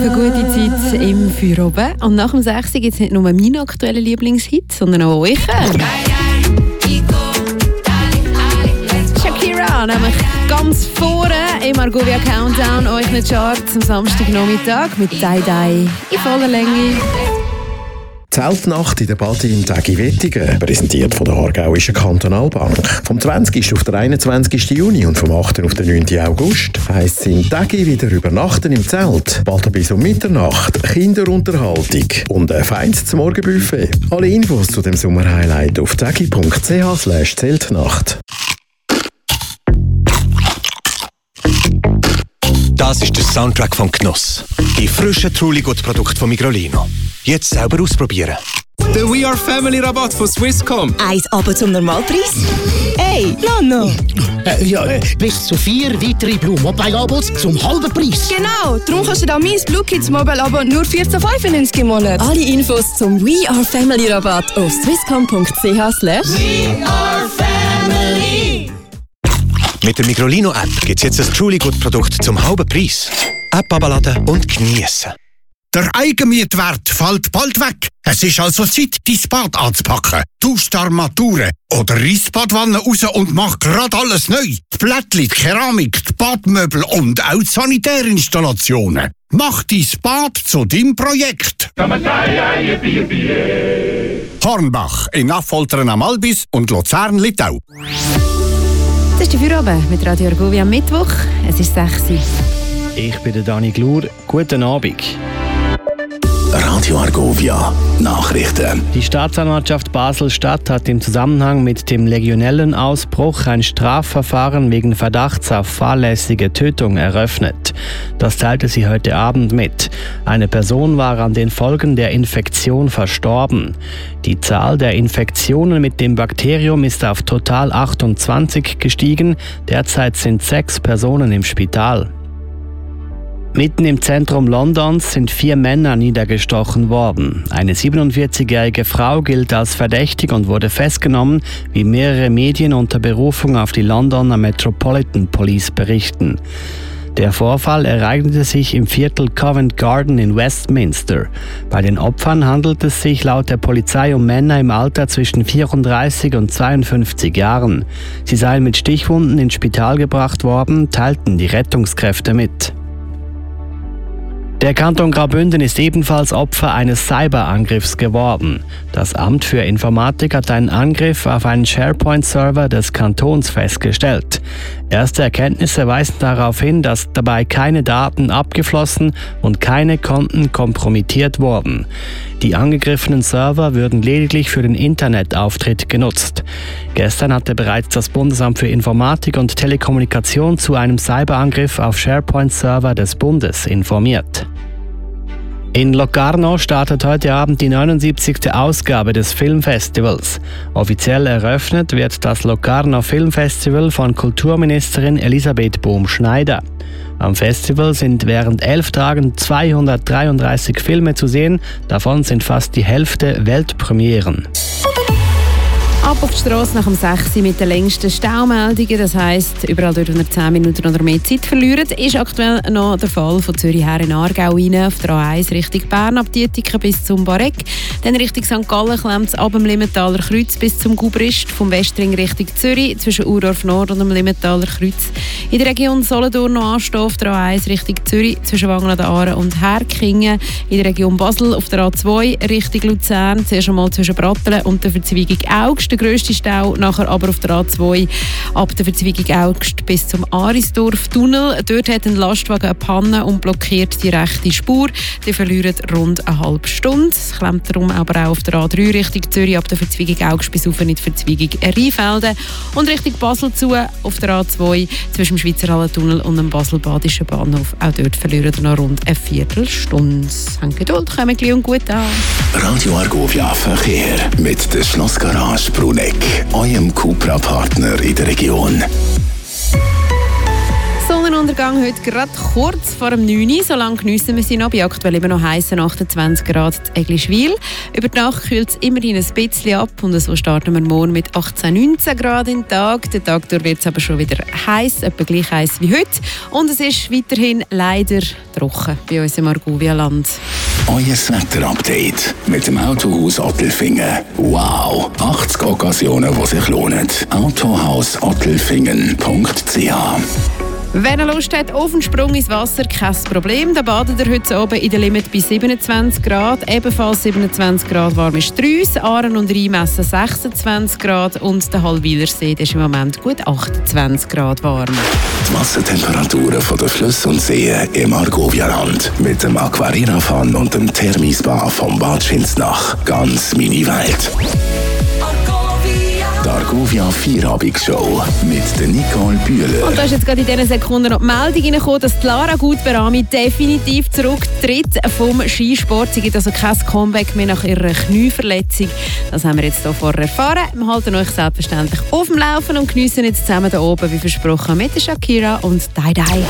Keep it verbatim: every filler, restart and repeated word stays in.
eine gute Zeit im Feierabend. Und nach dem sechs gibt es nicht nur meinen aktuellen Lieblingshit, sondern auch euch. Shakira, nämlich ganz vorne im Argovia Countdown, euch in den Charts am Samstagnachmittag mit «Dai Dai» in voller Länge. Zeltnacht in der Badi in Dagi-Wettigen, präsentiert von der Aargauischen Kantonalbank. Vom zwanzigsten auf den einundzwanzigsten Juni und vom achten auf den neunten August heisst es in Dagi wieder übernachten im Zelt. Bald bis um Mitternacht, Kinderunterhaltung und ein feines Morgenbuffet. Alle Infos zu dem Sommerhighlight auf dagi.ch slash Zeltnacht. Das ist der Soundtrack von Genuss. Die frischen Trulli-Gut-Produkte von Migrolino. Jetzt selber ausprobieren. Der We Are Family Rabatt von Swisscom. Eins aber zum Normalpreis? Hey, Nano! Äh, ja, äh, bis zu vier weitere Blue Mobile Abos zum halben Preis. Genau, darum kannst du da mein Blue Kids Mobile Abo nur vierzehn fünfundneunzig im Monat. Alle Infos zum We Are Family Rabatt auf swisscom.ch slash We Are Family. Mit der Migrolino-App gibt es jetzt ein Trulli-Gut-Produkt zum halben Preis. App abladen und geniessen. Der Eigenmietwert fällt bald weg. Es ist also Zeit, dein Bad anzupacken. Tausch die Armaturen oder reiss die Badwanne raus und mach grad alles neu. Die Plättchen, die Keramik, die Badmöbel und auch die Sanitärinstallationen. Mach dein Bad zu deinem Projekt. Hornbach in Affoltern am Albis und Luzern-Littau. Das ist die Feierabend mit Radio Argovia am Mittwoch. Es ist sechs Uhr. Ich bin der Dani Glur. Guten Abend. Radio Argovia Nachrichten. Die Staatsanwaltschaft Basel-Stadt hat im Zusammenhang mit dem Legionellenausbruch ein Strafverfahren wegen Verdachts auf fahrlässige Tötung eröffnet. Das teilte sie heute Abend mit. Eine Person war an den Folgen der Infektion verstorben. Die Zahl der Infektionen mit dem Bakterium ist auf total achtundzwanzig gestiegen. Derzeit sind sechs Personen im Spital. Mitten im Zentrum Londons sind vier Männer niedergestochen worden. Eine siebenundvierzigjährige Frau gilt als verdächtig und wurde festgenommen, wie mehrere Medien unter Berufung auf die Londoner Metropolitan Police berichten. Der Vorfall ereignete sich im Viertel Covent Garden in Westminster. Bei den Opfern handelt es sich laut der Polizei um Männer im Alter zwischen vierunddreißig und zweiundfünfzig Jahren. Sie seien mit Stichwunden ins Spital gebracht worden, teilten die Rettungskräfte mit. Der Kanton Graubünden ist ebenfalls Opfer eines Cyberangriffs geworden. Das Amt für Informatik hat einen Angriff auf einen SharePoint-Server des Kantons festgestellt. Erste Erkenntnisse weisen darauf hin, dass dabei keine Daten abgeflossen und keine Konten kompromittiert wurden. Die angegriffenen Server würden lediglich für den Internetauftritt genutzt. Gestern hatte bereits das Bundesamt für Informatik und Telekommunikation zu einem Cyberangriff auf SharePoint-Server des Bundes informiert. In Locarno startet heute Abend die neunundsiebzigste Ausgabe des Filmfestivals. Offiziell eröffnet wird das Locarno Filmfestival von Kulturministerin Elisabeth Bohm-Schneider. Am Festival sind während elf Tagen zweihundertdreiunddreißig Filme zu sehen, davon sind fast die Hälfte Weltpremieren. Ab auf die Strasse nach dem sechs Uhr mit den längsten Staumeldungen. Das heisst, überall dort, wo ihr zehn Minuten oder mehr Zeit verliert, ist aktuell noch der Fall von Zürich her in Aargau rein, auf der A eins Richtung Bern ab Dietiken bis zum Barek. Dann Richtung Sankt Gallen klemmt es ab dem Limmentaler Kreuz bis zum Gubrist, vom Westring Richtung Zürich, zwischen Urdorf Nord und dem Limmentaler Kreuz. In der Region Solothurn noch Anstehen auf der A eins Richtung Zürich, zwischen Wangen an der Aare und Herkingen. In der Region Basel auf der A zwei Richtung Luzern, zuerst einmal zwischen Brattelen und der Verzweigung Augst. Der grösste Stau, nachher aber auf der A zwei ab der Verzweigung Augst bis zum Arisdorf-Tunnel. Dort hat ein Lastwagen eine Panne und blockiert die rechte Spur. Die verlieren rund eine halbe Stunde. Es klemmt darum aber auch auf der A drei Richtung Zürich ab der Verzweigung Augst bis auf in die Verzweigung Rheinfelden. Und Richtung Basel zu auf der A zwei zwischen dem Schweizer Hallentunnel und dem Basel-Badischen Bahnhof. Auch dort verlieren noch rund eine Viertelstunde. Habt Geduld, kommen gleich und gut an. Radio Argovia Verkehr mit der Schlossgarage Bruneck, eurem Cupra-Partner in der Region. Sonne Sonnenuntergang heute gerade kurz vor dem neun Uhr. So lange geniessen wir sie noch. Bei aktuell immer noch heissen achtundzwanzig Grad in Egliswil. Über die Nacht kühlt es immerhin ein bisschen ab. Und so starten wir morgen mit achtzehn, neunzehn Grad im Tag. Den Tag durch wird es aber schon wieder heiß, etwa gleich heiß wie heute. Und es ist weiterhin leider trocken bei uns im Argovia-Land. Euer Wetter-Update mit dem Autohaus Ottelfingen. Wow, achtzig Occasionen, die sich lohnen. Autohaus Ottelfingen punkt c h. Wenn ihr Lust habt auf einen Sprung ins Wasser, kein Problem. Da badet ihr heute oben in der Limit bei siebenundzwanzig Grad. Ebenfalls siebenundzwanzig Grad warm ist Trüss, Aaren und Rhein messen sechsundzwanzig Grad und der Hallwilersee ist im Moment gut achtundzwanzig Grad warm. Die Wassertemperaturen von den Flüssen und Seen im Argovia-Land mit dem Aquarira-Fan und dem Thermispa vom Bad Schinznach. Ganz meine Welt. Die Argovia Vierabendsshow mit der Nicole Bühler. Und da ist jetzt gerade in diesen Sekunden noch die Meldung reingekommen, dass die Lara Gutberami definitiv zurücktritt vom Skisport. Sie gibt also kein Comeback mehr nach ihrer Knieverletzung. Das haben wir jetzt hier vorher erfahren. Wir halten euch selbstverständlich auf dem Laufen und geniessen jetzt zusammen da oben, wie versprochen, mit der Shakira und Dai Dai.